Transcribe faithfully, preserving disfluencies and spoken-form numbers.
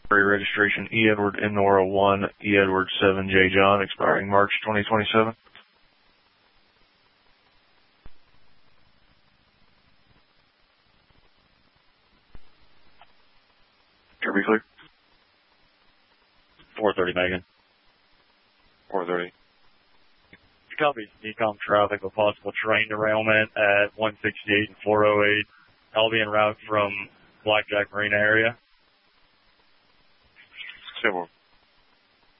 registration E Edward N Nora one, E Edward seven J John, expiring March twenty twenty-seven. Kirby clear. four thirty Megan. four thirty. Copy. Decom traffic with possible train derailment at one sixty-eight and four oh eight. I'll be en route from Blackjack Marina area. Similar.